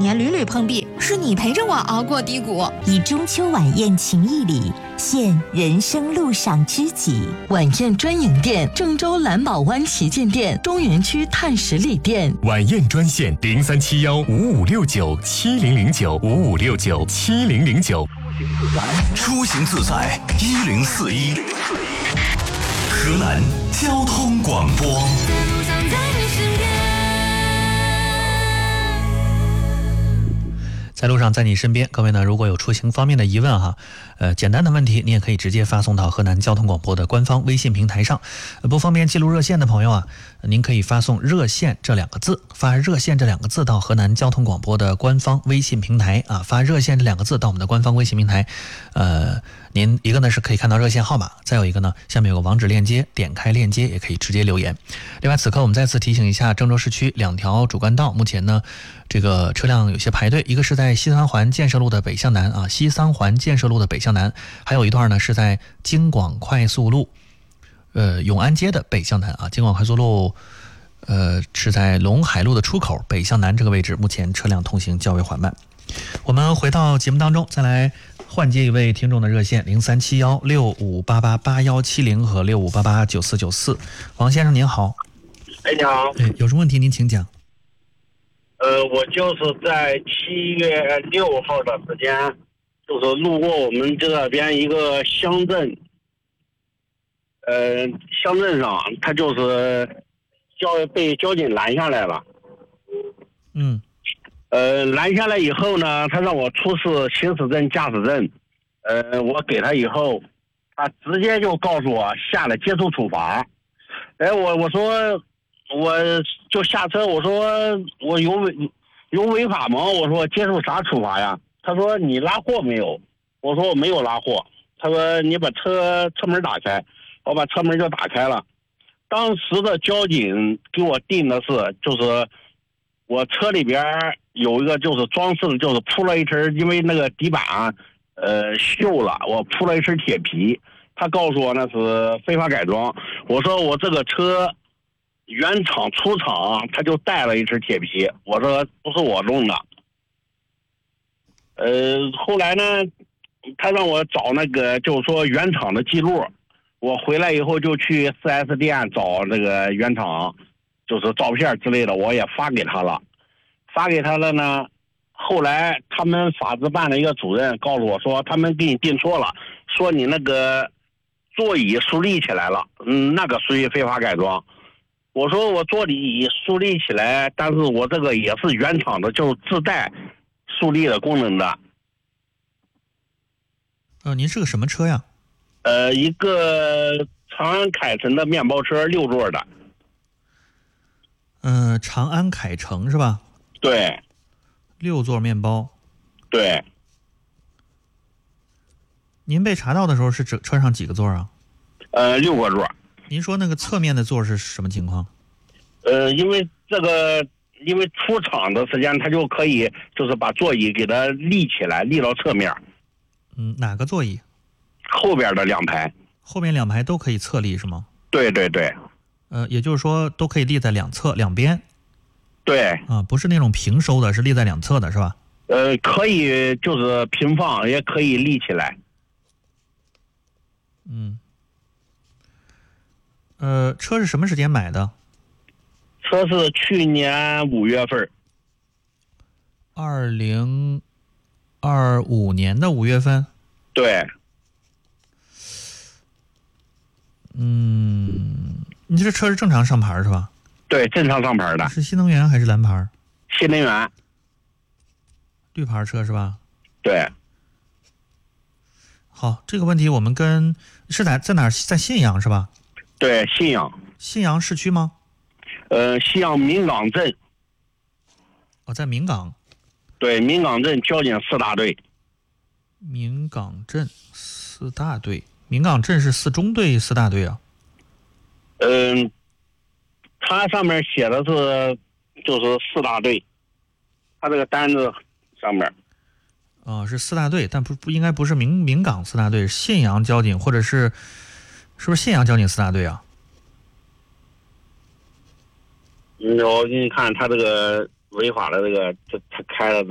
年屡屡碰壁，是你陪着我熬过低谷。 以中秋晚宴情谊礼，献人生路上知己。 晚宴专营店：郑州蓝宝湾旗舰店、东园区碳十里店。 晚宴专线03715569700955697009。 出行自在1041，河南交通广播。 在路上，在你身边。各位呢，如果有出行方面的疑问哈，简单的问题你也可以直接发送到河南交通广播的官方微信平台上。不方便记录热线的朋友啊，您可以发送热线这两个字，发热线这两个字到河南交通广播的官方微信平台啊，发热线这两个字到我们的官方微信平台。您一个呢是可以看到热线号码，再有一个呢下面有个网址链接，点开链接也可以直接留言。另外此刻我们再次提醒一下，郑州市区2条主干道目前呢这个车辆有些排队，一个是在西三环建设路的北向南啊，西三环建设路的北向南，还有一段呢是在京广快速路永安街的北向南啊，京广快速路是在陇海路的出口北向南这个位置，目前车辆通行较为缓慢。我们回到节目当中，再来换接一位听众的热线037165888170和65889494。王先生您好。 你好。 有什么问题您请讲。 我就是在7月6号的时间，就是路过我们这边一个乡镇，乡镇上他就是被交警拦下来了。拦下来以后呢，他让我出示行驶证、驾驶证，我给他以后，他直接就告诉我下了接受处罚。我说我就下车，我说我有违法吗？我说接受啥处罚呀？他说你拉货没有？我说我没有拉货。他说你把车门打开，我把车门就打开了。当时的交警给我定的是，就是我车里边有一个就是装饰，就是铺了一层，因为那个底板锈了，我铺了一层铁皮。他告诉我那是非法改装。我说我这个车原厂出厂他就带了一层铁皮，我说不是我弄的。后来呢，他让我找那个就是说原厂的记录，我回来以后就去 4S 店找那个原厂，就是照片之类的，我也发给他了。呢，后来他们法制办的一个主任告诉我说，他们给你定错了，说你那个座椅竖立起来了，那个属于非法改装。我说我座椅竖立起来，但是我这个也是原厂的，就是自带竖立的功能的。 您是个什么车呀？ 一个长安凯程的面包车，6座的。 长安凯程是吧？ 对。 6座面包。 对。 您被查到的时候是车上几个座啊 ？6个座。 您说那个侧面的座是什么情况？ 因为出厂的时间，它就可以就是把座椅给它立起来，立到侧面。 哪个座椅？ 后边的2排。 后面2排都可以侧立是吗？ 对对对。 也就是说都可以立在两侧两边。 对。 不是那种平收的，是立在两侧的是吧？ 可以就是平放，也可以立起来。 车是什么时间买的？ 车是去年5月份。 2025年的5月份。 对。 你这车是正常上牌是吧？ 对，正常上牌的。 是新能源还是蓝牌？ 新能源。 绿牌车是吧？ 对。 好，这个问题我们是在哪儿？在信阳是吧？ 对，信阳。 信阳市区吗？ 信阳民港镇。 在民港。 对，民港镇交警4大队。 民港镇4大队。民港镇是4中队4大队啊。 它上面写的是就是4大队，它这个单子上面。 是4大队，但不应该不是民港4大队，信阳交警或者是不是信阳交警4大队啊？ 我给你看他这个违法的这个，他开了